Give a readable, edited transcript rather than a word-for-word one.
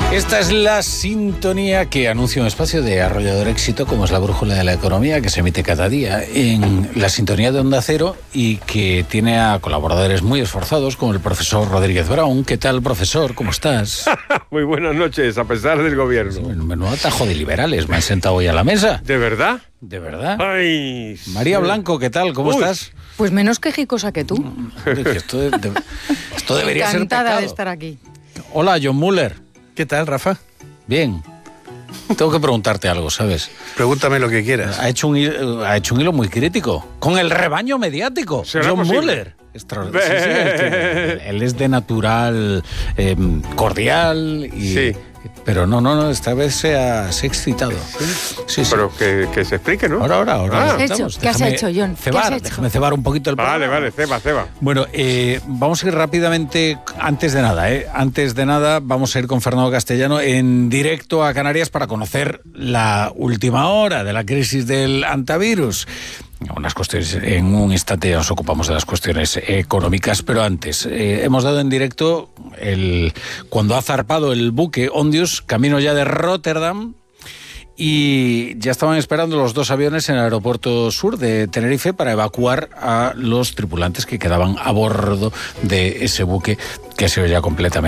Esta es la sintonía que anuncia un espacio de arrollador éxito como es la brújula de la economía, que se emite cada día en la sintonía de Onda Cero y que tiene a colaboradores muy esforzados como el profesor Rodríguez Brown. ¿Qué tal, profesor? ¿Cómo estás? Muy buenas noches, a pesar del gobierno. Sí, menudo atajo de liberales me han sentado hoy a la mesa. ¿De verdad? ¿De verdad? Ay, María Blanco, ¿qué tal? ¿Cómo estás? Pues menos quejicosa que tú. Esto debería ser Encantada pecado. de estar aquí. Hola, John Muller. ¿Qué tal, Rafa? Bien. Tengo que preguntarte algo, ¿sabes? Pregúntame lo que quieras. Ha hecho un hilo muy crítico. Con el rebaño mediático. ¿Será John posible? Muller. Sí, él es de natural cordial y... Sí. Pero no, esta vez se ha excitado. Sí. Pero que se explique, ¿no? Ahora. Ah. ¿Qué has hecho? ¿Qué has hecho, John? ¿Qué has hecho? Déjame cebar un poquito el programa. Vale, ceba. Bueno, vamos a ir rápidamente, antes de nada, vamos a ir con Fernando Castellano en directo a Canarias para conocer la última hora de la crisis del antivirus. Unas cuestiones, en un instante nos ocupamos de las cuestiones económicas, pero antes, hemos dado en directo cuando ha zarpado el buque Ondius, camino ya de Rotterdam, y ya estaban esperando los dos aviones en el aeropuerto sur de Tenerife para evacuar a los tripulantes que quedaban a bordo de ese buque que ha sido ya completamente